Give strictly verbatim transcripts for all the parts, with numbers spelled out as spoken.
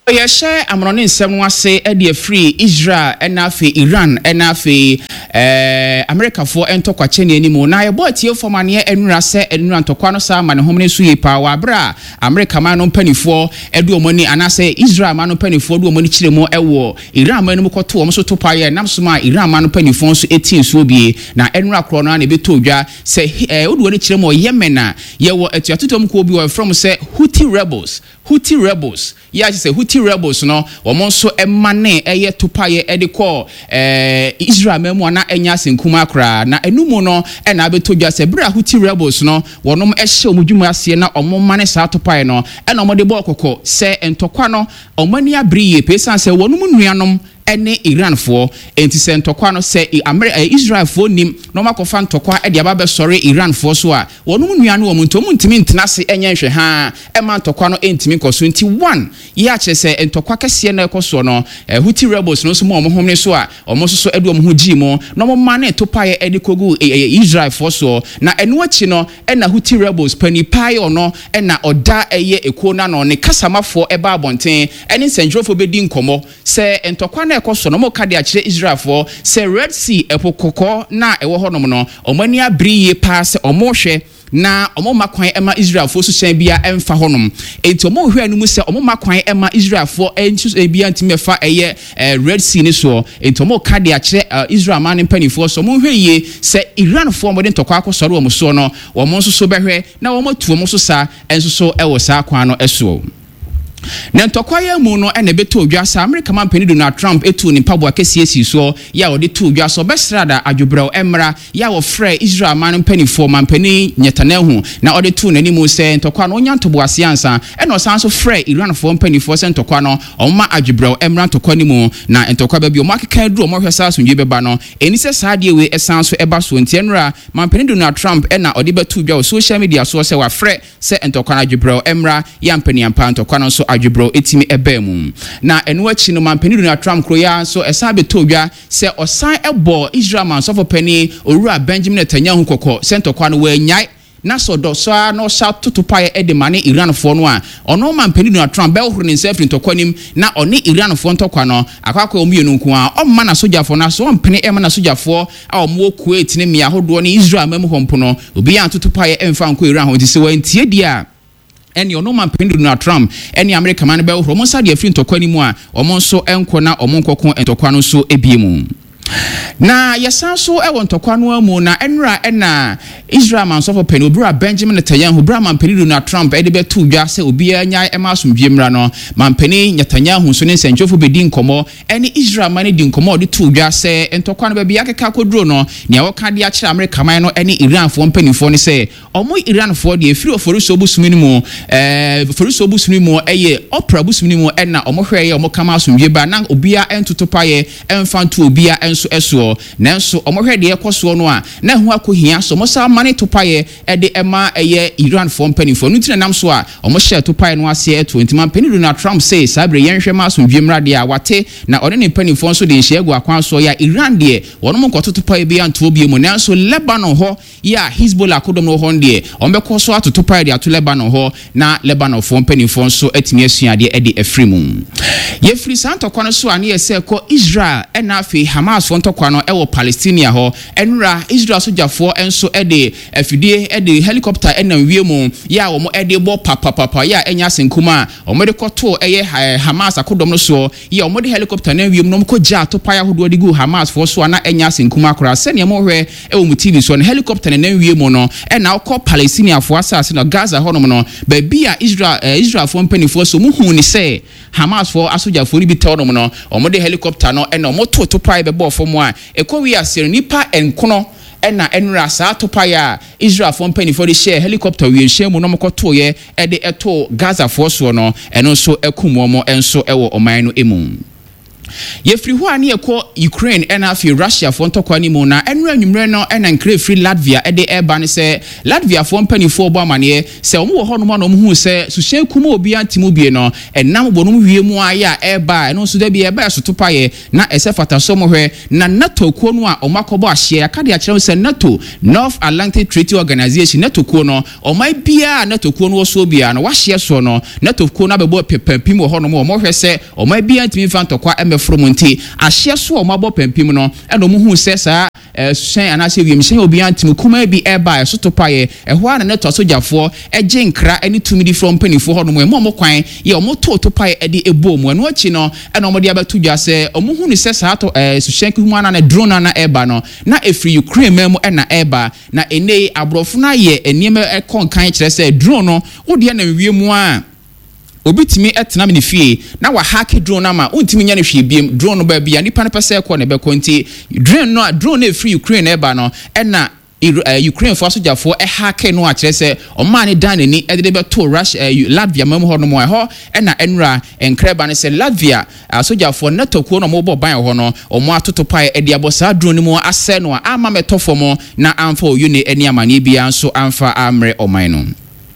Oya share amroni nsem no ase e de free Israel ena afi Iran ena afi eh America for entokwache ne animu na ye boy tie forma ne enura se enura ntokwa no sa ma ne homne so yipa wa bra America man no panifo edu omani anase Israel man no panifo edu omani kiremo ewo Iran man no koto om so topa ye nam so ma Iran man no panifo so etin so bie na enura kro no na beto odwa se eh odu oni kiremo Yemen na ye wo atuatotom ko bi wo from se Houthi rebels Houthi rebels ya say Houthi rebels no omo so emane eye topaye ediko eh Israel memu na enya senkuma kra na enumu no e na betodwa se bra Houthi rebels no wonom ehye omudwuma ase na omo mane sa topaye no e na omo de bo kokko se entokwa no omani abriye pesa se wonum nuanom ene Iran for enti se ntokwa no se Israel for nim no makofa ntokwa e de aba be sore Iran for so a wonum nuanu wo muntom ntimi ntena se enye hwe ha e ma ntokwa no entimi koso enti one ya che se ntokwa kese na ekoso no Houthi rebels no so mo mo homne so a omo so so edu omo ho gi mo no mo mane topaye e de kogu Israel for so na enu achi no e na Houthi rebels pani pai ono e na oda eye eko na no ne kasamafo e ba abonten eni senjrofo be di nkomo se ntokwa na ekoso no mo ka de a kire Israel for se Red Sea epokoko na ewo honom no omani abriye pa se omo hwe na omo makwan ema Israel for so shan bia emfa honom enti omo hwe anu mu se omo makwan ema Israel for entu bia ntime fa eye Red Sea ni so enti omo ka de a kire Israel man mpani for so omo hwe ye se Iran for mo de ntokwa akosoro omo so no omo so so behwe na omo tu omo so sa enso so ewo sa kwan no eso na ntokwa ya mu no ene beto odwa sa America man pani Donald Trump etu ni pabo akesi esi so ya odi to odwa so besrada adwobrɛw emra ya wo frɛ Israel man pani for man pani Netanyahu na odi to nani mu se ntokwa no onya ntobo ase ansa ene osan so frɛ Iran for pani for se ntokwa no omma adwobrɛw emra ntokwa ni mu na ntokwa ba bi o makeka duro mo hwesa so nwie beba no eni se saade we esan so eba so ntienra man pani Donald Trump ena odi beto odwa social media so se wa frɛ se ntokwa na adwobrɛw emra ya mpani ampa ntokwa no so adwobro etimi ebemu na enu achi no mampani Donald Trump kroya so esa beto odwa se osan ebo Israel man so for pani owura Benjamin Netanyahu kokko sentokwa no we nyai na so do so no sha tutupaye e de mane Iran for no a ono mampani Donald Trump be ohuru ne sefri ntokwa nim na oni Iran for ntokwa no akwakwa omienu nku a omma na soja for na so ompene e ma na soja for a omo Kuwait ne mia hodo ne Israel mem hompo no obi ya tutupaye emfa nko Iran ho dise wa ntie dia eni ono man pendo Donald Trump eni America man be ohro mo sa de afri ntokwa ni mu a omo nso enko na omo nkoko ntokwa no so ebiemu na yesan so e won ntokwa no amu na enra ena Israel man so for pen obura Benjamin Netanyahu bra man pendo Donald Trump e de betu dwa se obi anya e ma asomdwe mra no man peni Netanyahu so ne senjofo be di nkomo eni Israel man di nkomo de tu dwa se ntokwa no be bia keka kodro no ne e woka de a kire America man no eni Iran fo mpanifo ne se omo Iran fo de efiri oforiso busumi ni mu eh oforiso busumi mu eye opera busumi ni mu ena omo hweye omo kama asomdwe ba na obia entotopaye emfantu obia so eso nanso omohwe de ekoso no a na hu akohia so mo sa mane topaye e de ema eye Iran for company for nutina nam so a omo share topaye no ase e twenty man pani Donald Trump say sabre yenhwe ma so dwemra de a wate na one ne pani for so de nhye gu akwan so ya Iran de wono mo nkoto topaye bi anto obi mu nanso Lebanon ho ya Hezbollah kodom no ho de ombe koso ato topaye de ato Lebanon ho na Lebanon for company for so atimi asua de e de afrimu ye free santo kono so ane ye se ko Israel e na afi Hamas ntokwa no ewo Palestine ho enra Israel sojafo enso ede afidie ede helicopter enam wiemu ya wo mo ede bo papa papa ya enya senkuma o mo de koto eye Hamas akodom no so ya o mo de helicopter na wiemu no ko ja to paya hodo de gu Hamas fo so na enya senkuma kora se ne mo hwe ewo mu T V so na helicopter na wiemu no e na ko Palestine afo asase no Gaza honom no ba bia Israel Israel fo mpanifo so mu hu ni se Hamas fo asojafo ni bi tawnom no o mo de helicopter no e na mo to to paya be bo fo mo a ekowi asere nipa enkono ena enra sa topaya Israel for penny for the share helicopter we share mu no mokoto ye e de eto Gaza for so no eno so ekumo mo enso ewo oman no emu Yefri ho ani ekọ Ukraine ena afi Russia fo ntokwa ni mu na enra nwumre no ena nkre free Latvia ede eba ne se Latvia fo mpanifo bo amane se omo wo hono ma no hu se sushen kuma obi antimu bie no enam bonum wie mu aya eba eno so da bi eba so topaye na ese fata so mo hwe na NATO kuo no a omakobo ahye akade a kire se NATO North Atlantic Treaty Organization NATO kuo no omai bia NATO kuo no so bia no wahye so no NATO kuo na bebo pepapim wo hono mo mo hwe se omai bia antimi fa ntokwa from nti ahye so o mabo pampim no e no mu hu se sa shen anase wiem shen obi antim kuma bi e ba so topaye e ho ana neto sojafo e gye nkra ani tumidi from panifo ho no mo mo kwan ye o mo to topaye e de ebo mu no achi no e no mo de abatu dwa se o mu hu ni se sa to shen ku ana na drone na e ba no na efri Ukraine mem e na e ba na ene abrofo na ye eniem e konkan kire se drone no wo de na wiem a obitimi etena me fie na wa hack drone na ma untimi nya ne hwe biem drone ba bia nipa ne pese ekọ ne be konti drone no drone e free Ukraine e ba no e na Ukraine for sojafo e hack no a kire se o ma ne dan ni e de be to Russia Latvia mam ho no mo e ho e na enra enkreba ne se Latvia sojafo NATO ko no mo bo ban ho no o mo atotopa e de abosa drone mo ase no ama metofo mo na amfa oyune eni amane bia nso amfa amre oman no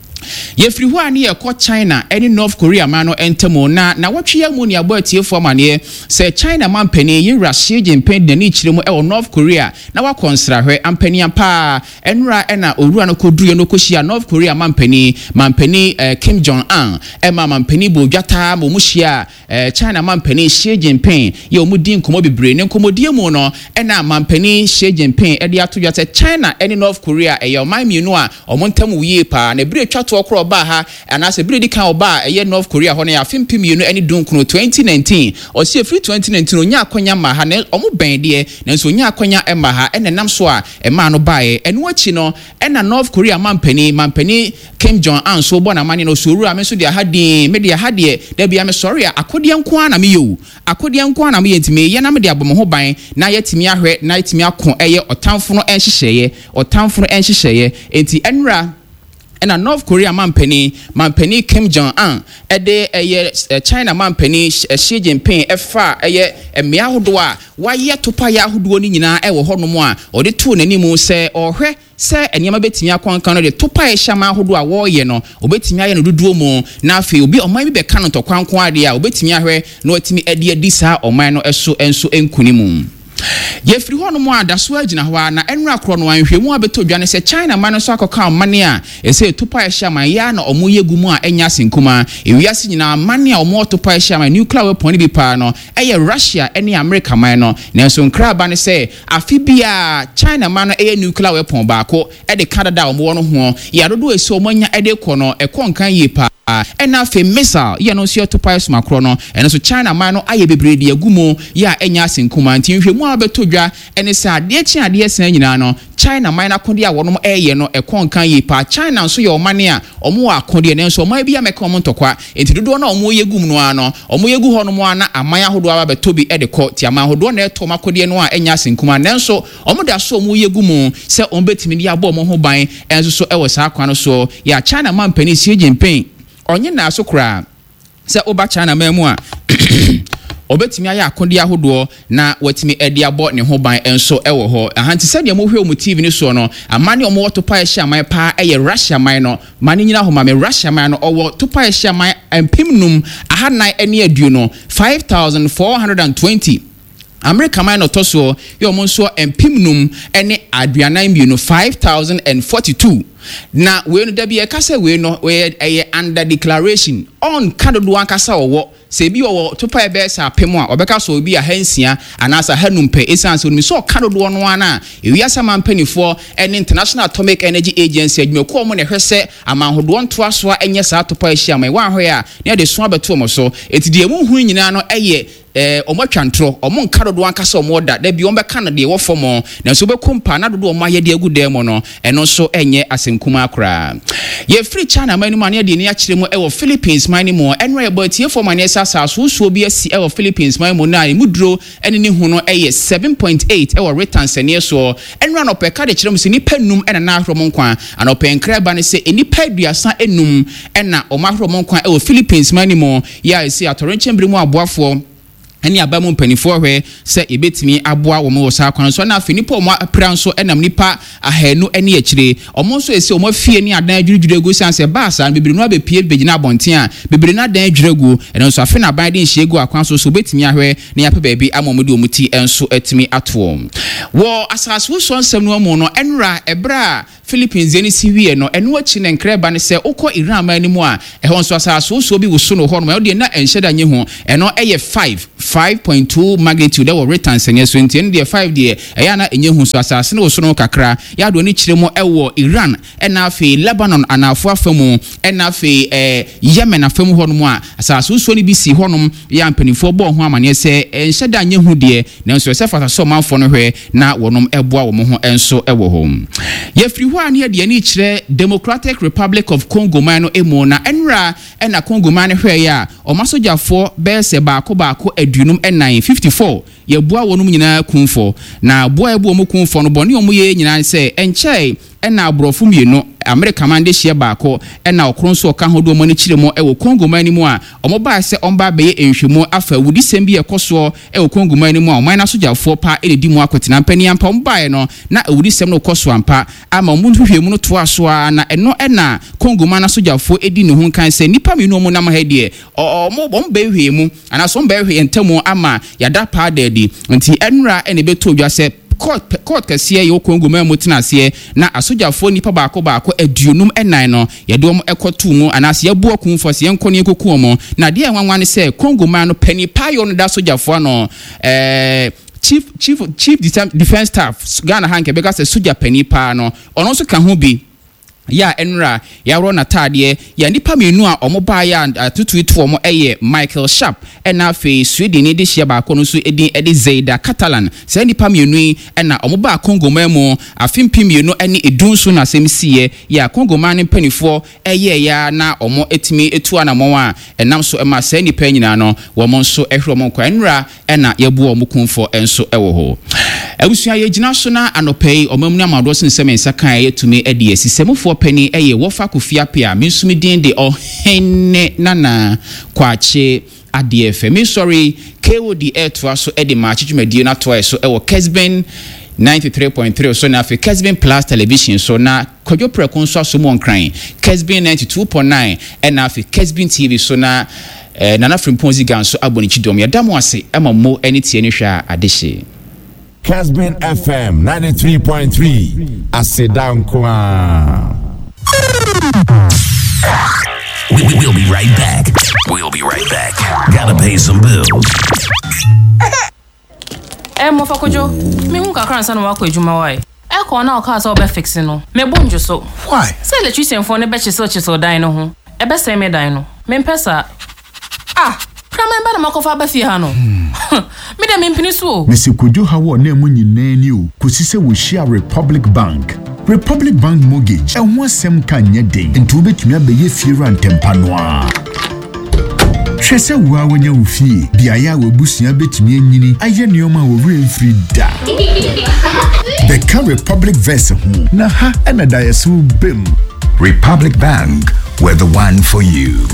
Yefri ho ani ekọ China eni North Korea ma no entemo na na watwe mu ni abo atiefo amane se China man pani yin Russia Jinping de ni chire mu e North Korea na wa konsra hwe ampani ampa enra ena owura no kodue no koshia North Korea man pani man pani eh, Kim Jong Un e ma man pani bo dwata mo mushia eh, China man pani Xi Jinping ye omudi nkomo bebre ne nkomodie mu no ena man pani Xi Jinping e de ato dwata China eni North Korea e ye oman mienu a omontam wiye pa na bre twa okro ba ha anase bredi kan oba eye North Korea ho na ya fimpim yenu ani dunkunu twenty nineteen o se free twenty nineteen onya akonya ma ha na omo ben de na so onya akonya e ma ha ene nam so a e ma no bae eno achi no ena North Korea mampani mampani Kim Jong Un so bo na mani no so ru ame so de hadi me de hadi da bia me sorry akode nko ana me yewu akode nko ana me yentime ye na me de abom ho ban na yetimi ahwe na yetimi akon eye otamfo no enhyehyeye otamfo no enhyehyeye enti enra na North Korea mampani mampani Kim Jong Un ede eye China mampani Xi Jinping efa eye emia hodo a waye topa ya hodo ni nyina e wo hono mo a ode to nanimu se ohwe se eniama betimi akwankan no de topa e hyama hodo a wo ye no obetimi aye no duduo mu na afi obi oman bi be ka no tokwankwan ade a obetimi ahwe na otimi ade adi sa oman no eso enso enkunimu Yefri ho no mo adaso agina ho na enra kro no anhwemu abeto dwane se China man so akoka mane a ese topa ehya man ya na omo yegu mu a enya sinkuma ewiase nyina mane a omo topa ehya man nuclear weapon bi pa no eye Russia ene America man no na so nkra ba ne se afi bia China man no eye nuclear weapon ba ko e de Canada omo no ho ya dodo ese omo nya e de ko no e ko nkan yi pa ena fe missile ye no so topa esma kro no ene so China man no aye bebre de agumo ya enya sinkuma nti nhwemu abeto dwa ene se ade chi ade san nyina no China man akonde a wonom eye no e konkan yi pa China nso ye omane a omo akonde ne nso oman bia meka omo ntokwa enti dodo na omo yegum no ano omo yegu ho no mo ana aman ahodo aba betobi e de ko ti aman ahodo na eto makode no a enya sinkuma ne nso omo da so omo yegum se on betimi dia bo omo ho ban enso so e wo sa kwa no so ya China man pani Xi Jinping onye na so kra se oba China mamu a obetimi aya akonde ahodo na watimi edi abo ne ho ban enso ewo ho ahanti se de mo hwe omu T V ni so no amane omo wotopa ehya man pa eye Russia man no mane nyina ho ma me Russia man no owo topa ehya man empimnum ahanan ene aduo no five thousand four hundred twenty America man no toso yo mo so empimnum ene aduanan bi no five thousand forty-two na we no da bi e kasa we no we eye under declaration on kadodo an kasa owo se bi owo topa e be sa pemu a obeka so bi a hansia anasa hanumpe esanse onimi so kadodo no ana ewiasa mampanifo ene International Atomic Energy Agency adwumako mo ne hwese amanhodo nto aso a enye sa topa e hia mai wa hwe a ne de so abeto mo so etidi emu hu nyina no eye eh omo twantro omo nkadodo an kasa omo da da bi ombe ka na de wo fomo na so be kompa na dodo omo ayede agude mo no eno so enye asenkuma akra ye free China mani mani de ni akire mu e wo Philippines mani mo enwe bo tie for mani esa sa so so bi asi e wo Philippines mani mo na mudro ene ni hu no eye seven point eight e wo returns ene so enwe no pe ka de kire mu se ni panum ena na ahro mo nkwa ana pe nkra ba ne se eni paduasa enum ena o mahro mo nkwa e wo Philippines mani mo ya esi atorenche mbiri mu aboafo ani abamu mpanifo hwe se ebetimi aboa wo mo sa kwan so na afi nipa mo apra so enam nipa ahanu ani akire omo so ese omo fie ni adan adwudwure go sanse baasa bibiri no abepie begina bonten a bibiri na dan adwuregu eno so afi na ban de nhie go akwan so so betimi ahwe na yape baabi amomode omuti enso atimi ato wo asaso so nsem no mo no enra ebra Philippines eni siwie no eno achi ne nkreba ne se ukọ Iran ma animu a ehon so asaso so bi wo so no ho no de na enhyeda nye ho eno eye five point two magnitude that were written senye so enti de five de eya na enye hu so asase na wo so no kakra ya do ni kiremo ewo Iran ena afi Lebanon anafo afamu ena afi eh Yemen afamu ho no a asase so ni bi si ho no ya mpanifo bo ho amane se enhyeda nye hu de na so se fata so manfo no hwe na wonom eboa wo mo ho enso ewo ho ye free ho an ye de ni kire Democratic Republic of Congo man no emo na enra ena Congo man hwe ya o masojafo be se baako baako adunum enan fifty-four ye bua wonum nyina kunfo na bua ebu omu kunfo no bone omu ye nyina se enchei ena abrofo mienu America man de hie baako ena okronso oka hodo mo ne kiremo e wo Congo man mu a omo ba se omba be ye enhwemu afa wudi sem bi ekoso e wo Congo man mu a oman na sojafo pa e di mu akotena pani ampa omba ye no na wudi sem no koso ampa ama omu hwehwemu no to aso na eno ena Congo man na sojafo edi ne ho kan se nipa mienu omu nam ha de omo bomba hwehwemu ana so mba hwe entamu ama yada pa dedi nti enra ene beto dwa se court court kase ye Congo man mutina se na asojafo nipa baako baako aduonum enan no ye dom ekotu mu anase ye buo kunfo se yenkone ekoku mo na de enwanwan se Congo man no pani payo no da sojafo no eh chief chief chief defense staff Ghana hanke beka se soja pani pa no ono so ka ho bi ya enra ya ro na tade ya nipa menu a omoba ya atutuitu omo eye Michael Sharp ena fe Sweden ni de hia ba ko no so edin ede Zeida Catalan se nipa menu ena omoba Congo memu afimpi menu ene edunso na semsiye ya Congo man panifo eye ya na omo etimi etu anamo a enam so ema se nipa nyina no wo mo nso ehwe mo kwa enra ena yebu omo kunfo enso ewo ho abusua ye gina so na anopei omamnu amado sensem nsakan yetumi ede asisemufo penny eye wofa kofia pia minsumi din de ohenne nana kwache adf me sorry K O D air to aso ede ma chichumedie na to eso ewo Kesben ninety-three point three so na fe Kesben Plus television so na kodwo preko so aso mo nkran Kesben ninety-two point nine and na fe Kesben T V so na eh, nana Frimponzi ganso aboni chidom ya damo ase ema mo eni tie ni hwa adehye Kesben F M ninety-three point three Asedankwa. We, we, we'll be right back. We'll be right back. Gotta pay some bills. Eh, Mofakojo, me who can crank some work with Juma. Why? I call now cars all be fixing no. Me bonjo so. Why? Say electrician for ne betch search so dino ho. E be say me dino. Me pesa. Ah, remember na makofa ba fie ha no. Me dem impini so. Mister Kojo hawo na mu nyina ni o. Kosi se wo share Republic Bank. Republic Bank mortgage. E ho asem kan nye den. Nti obetumi abeye fie rantempa no a. Hwese wo a wonya wo fie. Bia ya wo busua betumi anyini. Aye neoma wo remfri da. Beka Republic Verse ho. Na ha na da yeso bem. Republic Bank, we're the one for you.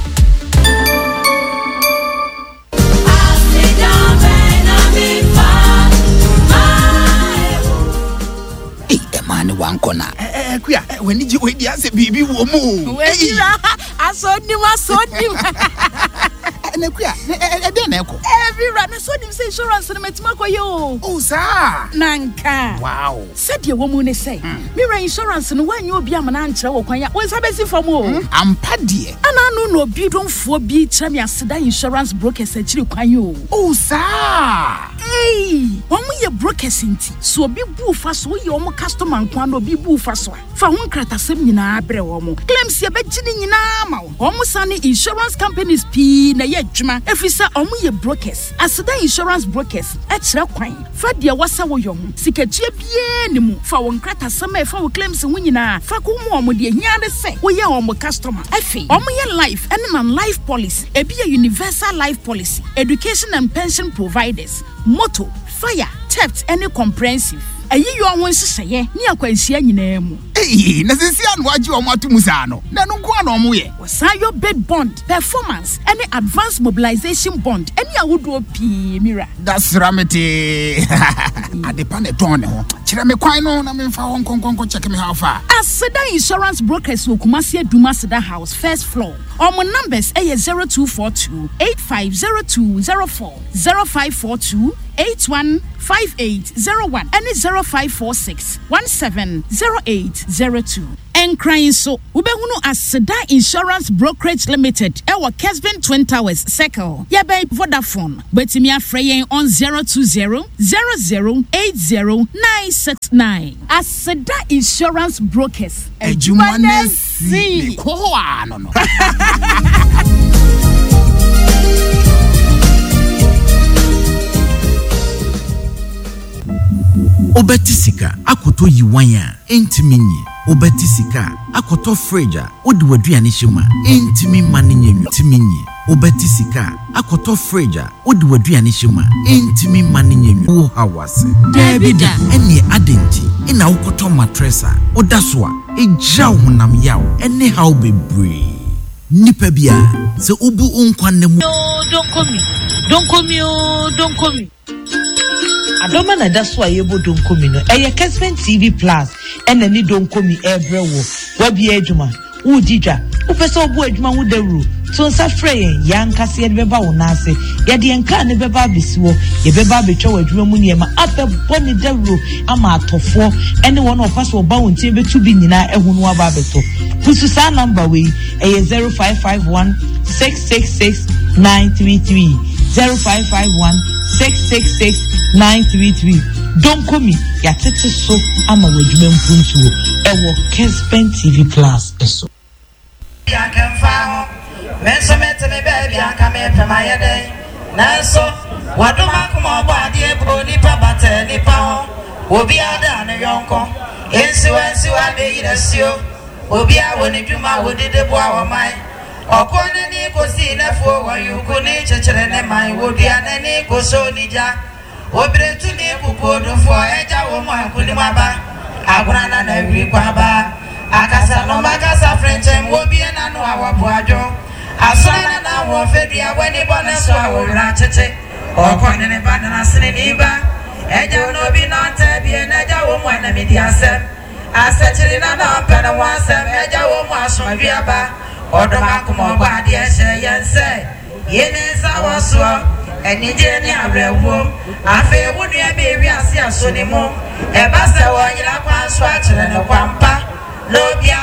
One corner. Eh, kuya, when did you wait the answer, baby? Womo. I saw him, I saw him. And kuya, eh, then echo. Every run, I saw him say insurance and Metimako yo. Oh, sir. Nanka. Wow. Said your woman say, Mira insurance and when you'll be a man answer or quite was a basic for more. I'm paddy. And I know no be don't for be Chamia Seda insurance brokers at you. Oh, sir. Hey, when we are brokers in tea, so be boo fast, we your customer and quando be boo fast. For one crata semina bre womo. Claims your bedging in armor. Almost any insurance companies P na yet juma. If we say omu ye brokers, as the insurance brokers, extra quine. Fadia was our young. Sikachi bien for one crata summer for claims and winina. Fakumo mo dear nyade say, we are omo customer. Effie, omu ye life and an life policy. E be a universal life policy. Education and pension providers. Motto, fire, theft any comprehensive eyi yo won seseye ni akwansia nyina mu eh na sisi anu agi o matu musa no na no nko na omo ye wasayo bid bond performance any advanced mobilization bond any awodo pi mira that's ramete adepa ne ton ne ho kire me kwan no na me mfa ho nkonkonko check me how far Aseda Insurance Brokers Okumasi Aduma Aseda House first floor our numbers are zero two four two eight five zero two zero four zero five four two eight one five eight zero one and zero five four six one seven zero eight zero two. And crying so Ubehunu Aseda Insurance Brokerage Limited Ewa Kesben Twin Towers Circle Yabe Vodafone Betimia Freyen on zero two zero zero zero eight zero nine six nine. Aseda Insurance Brokers Ejumanesi Kohoa no no Obetisika akoto yiwanya entiminyi Obetisika akoto freja odi waduane shema entimi maninyenyu timinyi Obetisika akoto freja odi waduane shema entimi maninyenyu wo hawase Debida ene adenti ina ukoto matressa odaswa ejaw honam yaw ene haw bebre nipa bia se obu onkwanne mu don't come me don't come me don't come me Adoma na daso ayebo don komi no eye Kesben T V Plus ena ni don komi every wo wabi adwuma wo didwa wo pese obu adwuma wo dawru to nsa freyen yankase ye beba wo nase ye de enka ne beba besiwo ye beba betwa wadwuma mu niema abebo ni dawru ama atofo ene won ofaso oba won tie betu bi nyina ehunu aba beto pusu sa number we eye zero five five one six six six nine three three zero five five one six six six nine three three. Don't call me. Ya tete so ama wadwuma mpuntuo ewo Kesben T V Plus eso. Ya kan fa ho. Men so mete me baby aka me pe my day. Na so wadoma kuma obo ade bro ni pa bate ni pa ho. Obi ada na yonko. Ensi wansi wa de yirasio. Obi a woni dwuma wo dede bo a wo mai. Okone ni kosi na fo wa yuko ni chechere ne mai wo dia na ni koso ni ja obire tu ni kukodo fo eja wo mo akuni maba aguna na na wi kwa ba akasa no magasa frenchem wo bi na no awobo ajo asana na wo fedia wani bona so wo ra cheche okone ne ba na sene ni ba eja no bi na ta bi na eja wo mo na media sem asechiri na na pe na wa sem eja wo mo aso wi aba Odoma kuma obo ade ehye yense yene sa woso enije ni abrewo afi wudu e be wi ase aso ni mo e ba se wo yira kwa so a kire ne kwampa no bia